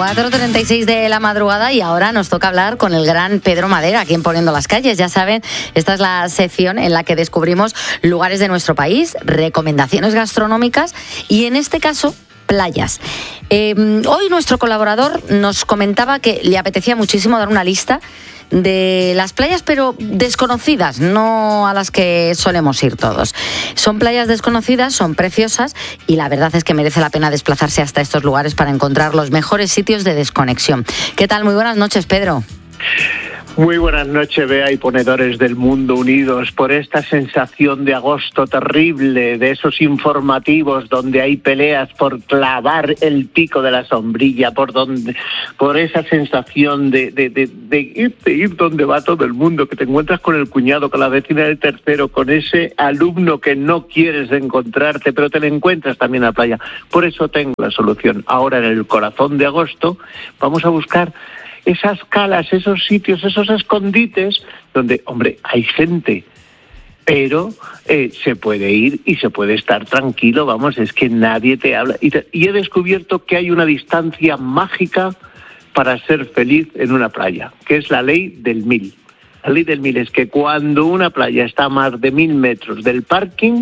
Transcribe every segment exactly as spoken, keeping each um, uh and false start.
cuatro treinta y seis de la madrugada y ahora nos toca hablar con el gran Pedro Madera, aquí en Poniendo las Calles. Ya saben, esta es la sección en la que descubrimos lugares de nuestro país, recomendaciones gastronómicas y en este caso playas. Eh, hoy nuestro colaborador nos comentaba que le apetecía muchísimo dar una lista de las playas, pero desconocidas, no a las que solemos ir todos. Son playas desconocidas, son preciosas y la verdad es que merece la pena desplazarse hasta estos lugares para encontrar los mejores sitios de desconexión. ¿Qué tal? Muy buenas noches, Pedro. Muy buenas noches, Bea, y ponedores del mundo unidos por esta sensación de agosto terrible, de esos informativos donde hay peleas por clavar el pico de la sombrilla, por donde, por esa sensación de, de, de, de, ir, de ir donde va todo el mundo, que te encuentras con el cuñado, con la vecina del tercero, con ese alumno que no quieres encontrarte, pero te lo encuentras también en la playa. Por eso tengo la solución. Ahora, en el corazón de agosto, vamos a buscar esas calas, esos sitios, esos escondites donde, hombre, hay gente, pero eh, se puede ir y se puede estar tranquilo, vamos, es que nadie te habla. Y, te, y he descubierto que hay una distancia mágica para ser feliz en una playa, que es la ley del mil. La ley del mil es que cuando una playa está a más de mil metros del parking,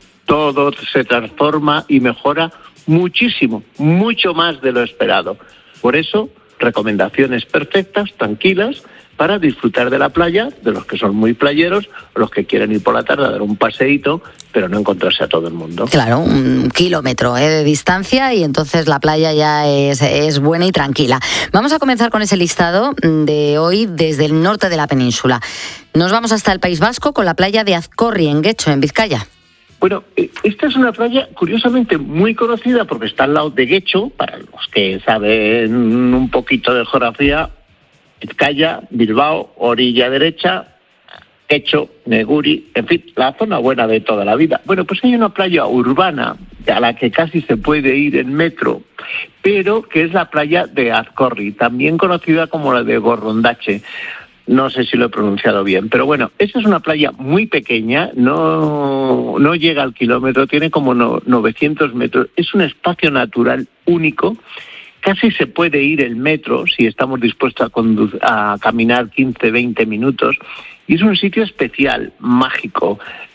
todo se transforma y mejora muchísimo, mucho más de lo esperado. Por eso, recomendaciones perfectas, tranquilas, para disfrutar de la playa, de los que son muy playeros, los que quieren ir por la tarde a dar un paseíto, pero no encontrarse a todo el mundo. Claro, un kilómetro ¿eh? de distancia y entonces la playa ya es, es buena y tranquila. Vamos a comenzar con ese listado de hoy desde el norte de la península. Nos vamos hasta el País Vasco con la playa de Azcorri, en Guecho, en Vizcaya. Bueno, esta es una playa curiosamente muy conocida porque está al lado de Guecho, para los que saben un poquito de geografía, Vizcaya, Bilbao, orilla derecha, Guecho, Neguri, en fin, la zona buena de toda la vida. Bueno, pues hay una playa urbana a la que casi se puede ir en metro, pero que es la playa de Azcorri, también conocida como la de Gorrondache. No sé si lo he pronunciado bien, pero bueno, esa es una playa muy pequeña, no, no llega al kilómetro, tiene como no, novecientos metros, es un espacio natural único, casi se puede ir el metro si estamos dispuestos a, condu- a caminar quince, veinte minutos, y es un sitio especial, mágico.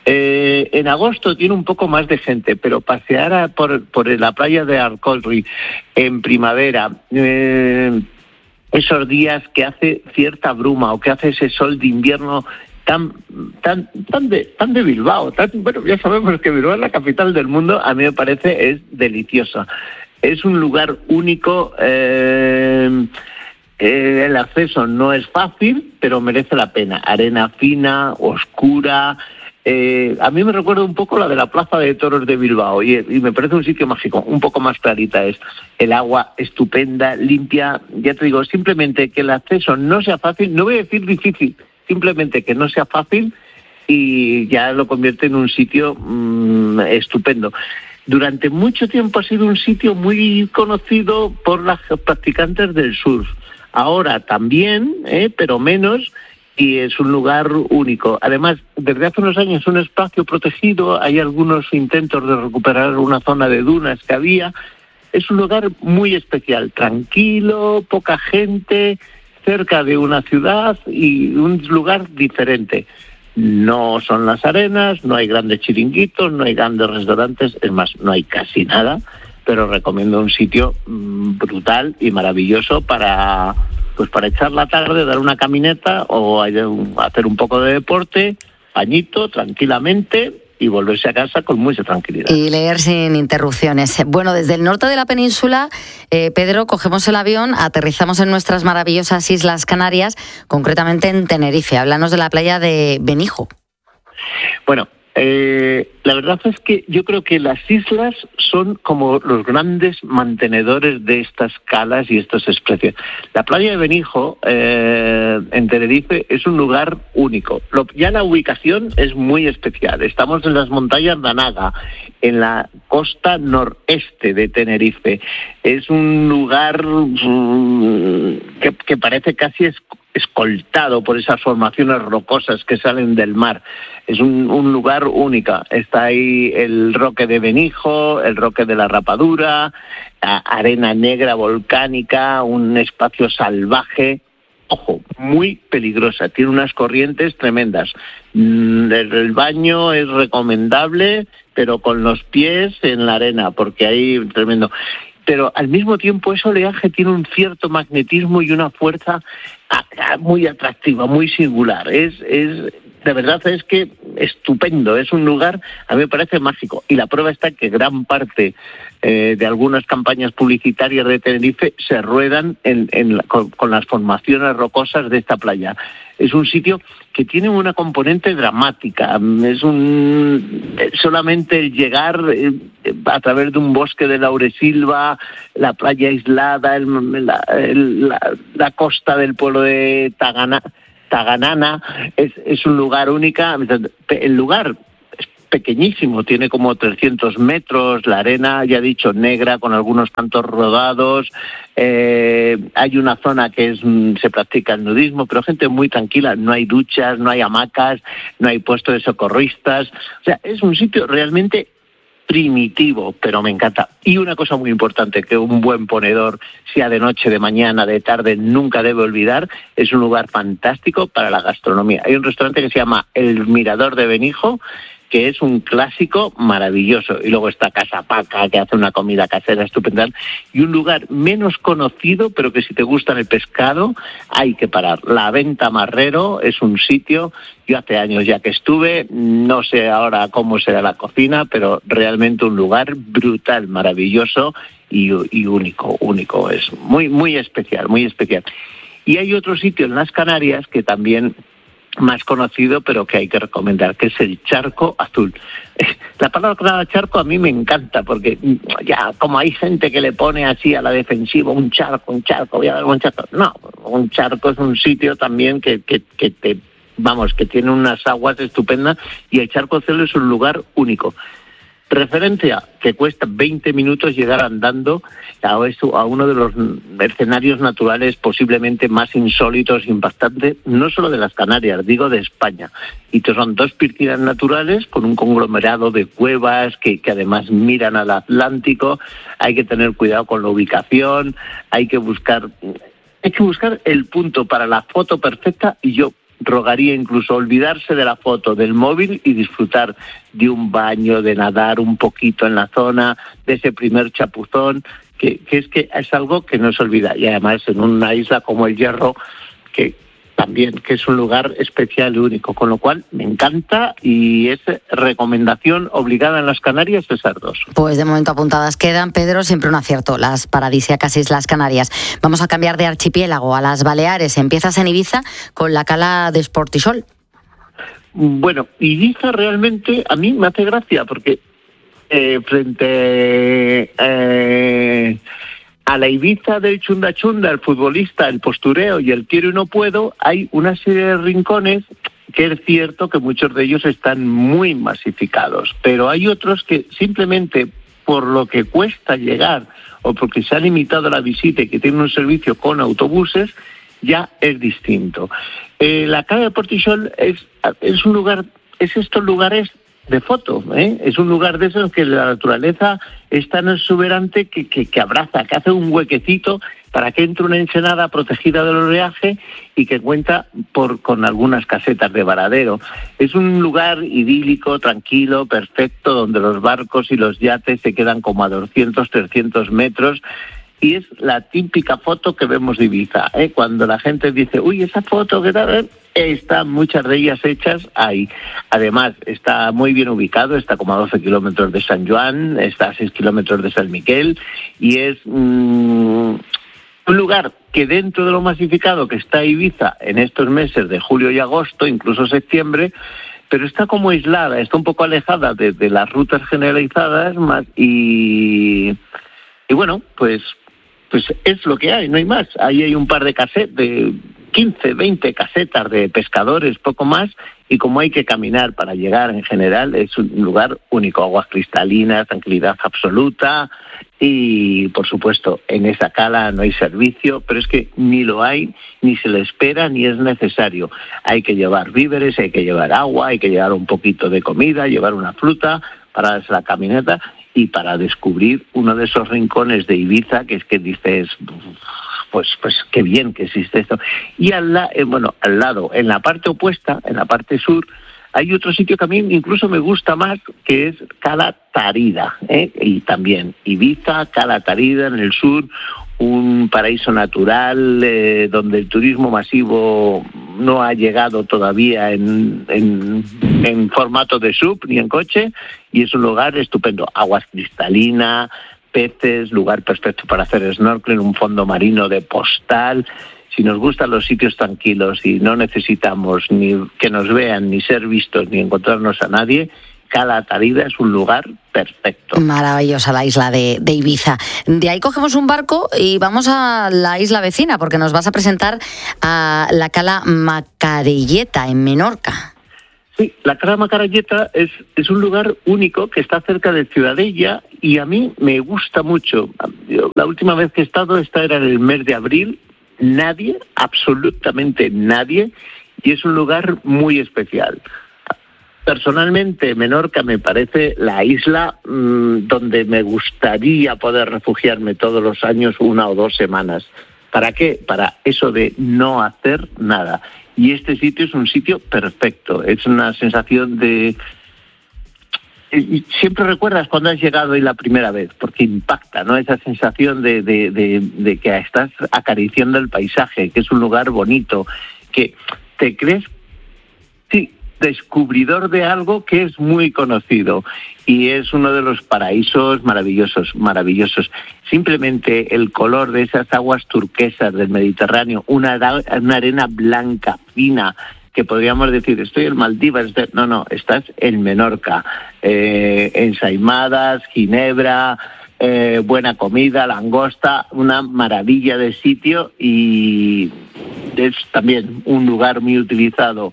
Eh, en agosto tiene un poco más de gente, pero pasear a, por, por la playa de Azcorri en primavera, eh, esos días que hace cierta bruma o que hace ese sol de invierno tan tan tan de tan de Bilbao, tan, bueno, ya sabemos que Bilbao es la capital del mundo, a mí me parece es deliciosa. Es un lugar único, eh, eh, el acceso no es fácil, pero merece la pena. Arena fina, oscura. Eh, a mí me recuerda un poco la de la Plaza de Toros de Bilbao y, y me parece un sitio mágico, un poco más clarita es. El agua estupenda, limpia, ya te digo, simplemente que el acceso no sea fácil, no voy a decir difícil, simplemente que no sea fácil y ya lo convierte en un sitio mmm, estupendo. Durante mucho tiempo ha sido un sitio muy conocido por las practicantes del surf. Ahora también, eh, pero menos, y es un lugar único. Además, desde hace unos años es un espacio protegido, hay algunos intentos de recuperar una zona de dunas que había. Es un lugar muy especial, tranquilo, poca gente, cerca de una ciudad y un lugar diferente. No son las arenas, no hay grandes chiringuitos, no hay grandes restaurantes, es más, no hay casi nada, pero recomiendo un sitio mmm, brutal y maravilloso para... pues para echar la tarde, dar una camineta o hacer un poco de deporte, bañito, tranquilamente y volverse a casa con mucha tranquilidad. Y leer sin interrupciones. Bueno, desde el norte de la península, eh, Pedro, cogemos el avión, aterrizamos en nuestras maravillosas Islas Canarias, concretamente en Tenerife. Háblanos de la playa de Benijo. Bueno, Eh, la verdad es que yo creo que las islas son como los grandes mantenedores de estas calas y estos especies. La playa de Benijo, eh, en Tenerife, es un lugar único. Lo, ya la ubicación es muy especial. Estamos en las montañas de Anaga, en la costa noreste de Tenerife. Es un lugar mm, que, que parece casi es escoltado por esas formaciones rocosas que salen del mar. Es un, un lugar único. Está ahí el Roque de Benijo, el Roque de la Rapadura, arena negra volcánica, un espacio salvaje. Ojo, muy peligrosa, tiene unas corrientes tremendas. El baño es recomendable, pero con los pies en la arena, porque hay tremendo. Pero al mismo tiempo ese oleaje tiene un cierto magnetismo y una fuerza muy atractiva, muy singular. Es, es, de verdad es que estupendo, es un lugar, a mí me parece mágico. Y la prueba está que gran parte eh, de algunas campañas publicitarias de Tenerife se ruedan en, en, con, con las formaciones rocosas de esta playa. Es un sitio que tiene una componente dramática. Es un solamente el llegar eh, a través de un bosque de lauresilva, la playa aislada, el, la, el, la, la costa del pueblo de Tagana, Taganana, es, es un lugar único. El lugar es pequeñísimo, tiene como trescientos metros, la arena, ya he dicho, negra, con algunos cantos rodados. Eh, hay una zona que es se practica el nudismo, pero gente muy tranquila, no hay duchas, no hay hamacas, no hay puestos de socorristas. O sea, es un sitio realmente primitivo, pero me encanta. Y una cosa muy importante que un buen ponedor, sea de noche, de mañana, de tarde, nunca debe olvidar, es un lugar fantástico para la gastronomía. Hay un restaurante que se llama El Mirador de Benijo, que es un clásico maravilloso. Y luego está Casa Paca, que hace una comida casera estupenda. Y un lugar menos conocido, pero que si te gusta el pescado, hay que parar. La Venta Marrero es un sitio, yo hace años ya que estuve, no sé ahora cómo será la cocina, pero realmente un lugar brutal, maravilloso y, y único, único. Es muy, muy especial, muy especial. Y hay otro sitio en las Canarias que también más conocido, pero que hay que recomendar, que es el Charco Azul. La palabra charco a mí me encanta, porque ya como hay gente que le pone así a la defensiva, un charco, un charco, voy a dar un charco. No, un charco es un sitio también que, que, que te, vamos, que tiene unas aguas estupendas, y el Charco Azul es un lugar único. Referencia que cuesta veinte minutos llegar andando a, eso, a uno de los escenarios naturales posiblemente más insólitos e impactantes, no solo de las Canarias, digo de España. Y que son dos piscinas naturales con un conglomerado de cuevas que, que además miran al Atlántico. Hay que tener cuidado con la ubicación, hay que buscar, hay que buscar el punto para la foto perfecta, y yo rogaría incluso olvidarse de la foto del móvil y disfrutar de un baño, de nadar un poquito en la zona, de ese primer chapuzón, que, que es que es algo que no se olvida. Y además en una isla como el Hierro, que también que es un lugar especial y único, con lo cual me encanta, y es recomendación obligada en las Canarias esas dos. Pues de momento apuntadas quedan, Pedro, siempre un acierto, las paradisíacas Islas Canarias. Vamos a cambiar de archipiélago a las Baleares. Empiezas en Ibiza con la cala de Esportisol. Bueno, Ibiza realmente a mí me hace gracia, porque eh, frente eh, a la Ibiza del chunda chunda, el futbolista, el postureo y el quiero y no puedo, hay una serie de rincones que es cierto que muchos de ellos están muy masificados, pero hay otros que simplemente por lo que cuesta llegar o porque se ha limitado la visita y que tienen un servicio con autobuses, ya es distinto. Eh, la cala de Portisol es, es un lugar, es estos lugares de foto, ¿eh? Es un lugar de esos que la naturaleza es tan exuberante que, que, que abraza, que hace un huequecito para que entre una ensenada protegida del oleaje y que cuenta por, con algunas casetas de varadero. Es un lugar idílico, tranquilo, perfecto, donde los barcos y los yates se quedan como a doscientos, trescientos metros. Y es la típica foto que vemos de Ibiza, ¿eh? Cuando la gente dice, uy, esa foto, ¿qué tal? Están muchas de ellas hechas ahí. Además, está muy bien ubicado, está como a doce kilómetros de San Joan, está a seis kilómetros de San Miguel, y es mmm, un lugar que dentro de lo masificado que está Ibiza en estos meses de julio y agosto, incluso septiembre, pero está como aislada, está un poco alejada de, de las rutas generalizadas más y, y bueno, pues... Pues es lo que hay, no hay más. Ahí hay un par de casetas, de quince, veinte casetas de pescadores, poco más, Y como hay que caminar para llegar en general, es un lugar único, aguas cristalinas, tranquilidad absoluta y, por supuesto, en esa cala no hay servicio, pero es que ni lo hay, ni se le espera, ni es necesario. Hay que llevar víveres, hay que llevar agua, hay que llevar un poquito de comida, llevar una fruta para darse la caminata y para descubrir uno de esos rincones de Ibiza que es que dices... Pues, pues qué bien que existe esto. Y al, la, eh, bueno, al lado, en la parte opuesta, en la parte sur, hay otro sitio que a mí incluso me gusta más, que es Cala Tarida, ¿eh? Y también Ibiza, Cala Tarida en el sur, un paraíso natural eh, donde el turismo masivo no ha llegado todavía en, en, en formato de sub ni en coche, y es un lugar estupendo, aguas cristalinas, peces, lugar perfecto para hacer snorkeling, un fondo marino de postal. Si nos gustan los sitios tranquilos y no necesitamos ni que nos vean, ni ser vistos, ni encontrarnos a nadie, Cala Tarida es un lugar perfecto. Maravillosa la isla de, de Ibiza. De ahí cogemos un barco y vamos a la isla vecina, porque nos vas a presentar a la Cala Macarelleta, en Menorca. Sí, la Cala Macarelleta es, es un lugar único que está cerca de Ciudadella y a mí me gusta mucho. Yo, la última vez que he estado, esta era en el mes de abril, nadie, absolutamente nadie, y es un lugar muy especial. Personalmente, Menorca me parece la isla mmm, donde me gustaría poder refugiarme todos los años una o dos semanas. ¿Para qué? Para eso de no hacer nada. Y este sitio es un sitio perfecto. Es una sensación de... Y siempre recuerdas cuando has llegado ahí la primera vez, porque impacta, ¿no? Esa sensación de, de, de, de que estás acariciando el paisaje, que es un lugar bonito, que te crees, sí, descubridor de algo que es muy conocido. Y es uno de los paraísos maravillosos, maravillosos. Simplemente el color de esas aguas turquesas del Mediterráneo, una, una arena blanca, fina, que podríamos decir, estoy en Maldivas, no, no, estás en Menorca, eh, ensaimadas, ginebra, eh, buena comida, langosta, una maravilla de sitio y es también un lugar muy utilizado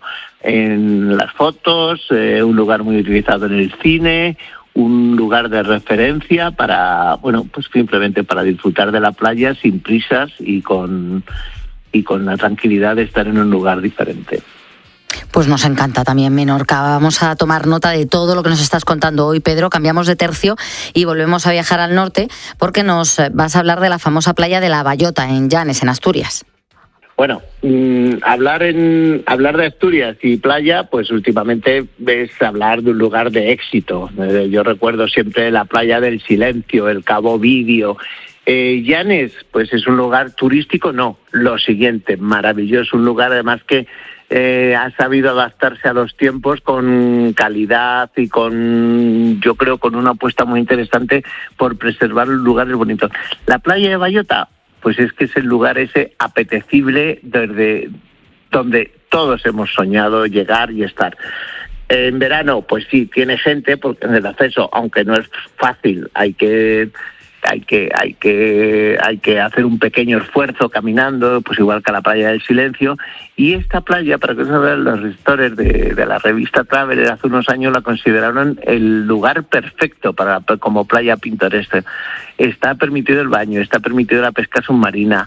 en las fotos, eh, un lugar muy utilizado en el cine, un lugar de referencia para, bueno, pues simplemente para disfrutar de la playa sin prisas y con, y con la tranquilidad de estar en un lugar diferente. Pues nos encanta también Menorca. Vamos a tomar nota de todo lo que nos estás contando hoy, Pedro. Cambiamos de tercio y volvemos a viajar al norte porque nos vas a hablar de la famosa playa de La Bayota, en Llanes, en Asturias. Bueno, mmm, hablar en hablar de Asturias y playa, pues últimamente es hablar de un lugar de éxito. Eh, yo recuerdo siempre la playa del Silencio, el Cabo Vidio. Eh, Llanes, pues es un lugar turístico, no, lo siguiente, maravilloso, un lugar además que eh, ha sabido adaptarse a los tiempos con calidad y con, yo creo, con una apuesta muy interesante por preservar los lugares bonitos. La playa de Bayota, pues es que es el lugar ese apetecible desde donde todos hemos soñado llegar y estar. En verano, pues sí, tiene gente, porque en el acceso, aunque no es fácil, hay que hay que hay que hay que hacer un pequeño esfuerzo caminando, pues igual que a la playa del Silencio. Y esta playa, para que se vean, los lectores de, de la revista Traveler hace unos años la consideraron el lugar perfecto para como playa pintoresca. Está permitido el baño, está permitido la pesca submarina.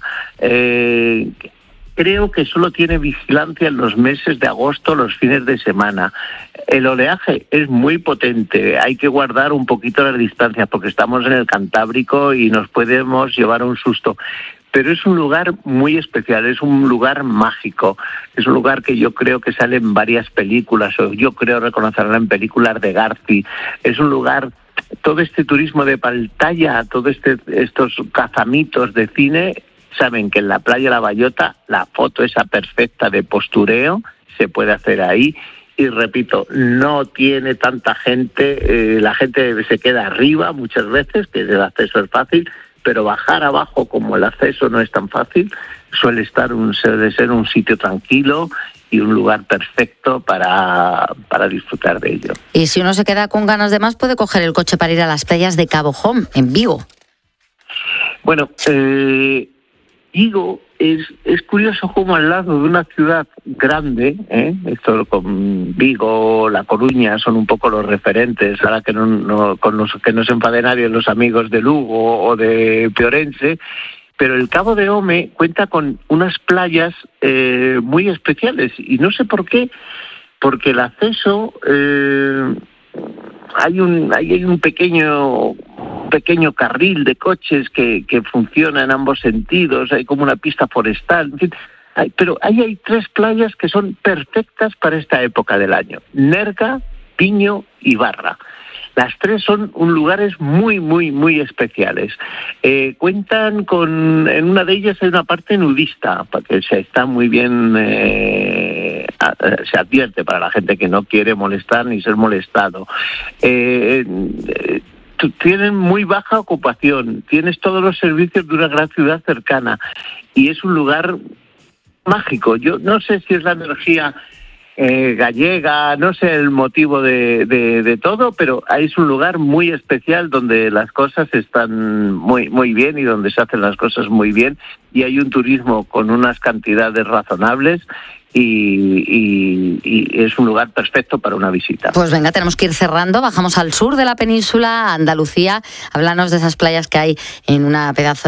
Eh, creo que solo tiene vigilancia en los meses de agosto, los fines de semana. El oleaje es muy potente, hay que guardar un poquito las distancias porque estamos en el Cantábrico y nos podemos llevar un susto. Pero es un lugar muy especial, es un lugar mágico, es un lugar que yo creo que sale en varias películas, o yo creo reconocerlo en películas de Garci. Es un lugar, todo este turismo de pantalla, todos este, estos cazamitos de cine, saben que en la playa La Bayota la foto esa perfecta de postureo se puede hacer ahí. Y repito, no tiene tanta gente, eh, la gente se queda arriba muchas veces, que el acceso es fácil, pero bajar abajo, como el acceso no es tan fácil, suele estar un, suele ser un sitio tranquilo y un lugar perfecto para, para disfrutar de ello. Y si uno se queda con ganas de más, puede coger el coche para ir a las playas de Cabo Home, en Vigo. Bueno, eh, Vigo es, es curioso cómo al lado de una ciudad grande, ¿eh? Esto con Vigo, La Coruña son un poco los referentes, ahora que no, no con los que no se enfade nadie los amigos de Lugo o de Piorense, pero el Cabo de Home cuenta con unas playas eh, muy especiales y no sé por qué, porque el acceso eh, hay un hay un pequeño pequeño carril de coches que, que funciona en ambos sentidos, hay como una pista forestal, en fin, hay, pero ahí hay tres playas que son perfectas para esta época del año: Nerga, Piño y Barra. Las tres son un lugares muy, muy, muy especiales. Eh, cuentan con, en una de ellas hay una parte nudista, porque se está muy bien, eh, se advierte para la gente que no quiere molestar ni ser molestado. Eh, eh, tienen muy baja ocupación, tienes todos los servicios de una gran ciudad cercana y es un lugar mágico. Yo no sé si es la energía eh, gallega, no sé el motivo de, de, de todo, pero es un lugar muy especial donde las cosas están muy, muy bien y donde se hacen las cosas muy bien y hay un turismo con unas cantidades razonables. Y, y, y es un lugar perfecto para una visita. Pues venga, tenemos que ir cerrando. Bajamos al sur de la península, a Andalucía. Háblanos de esas playas que hay en una pedazo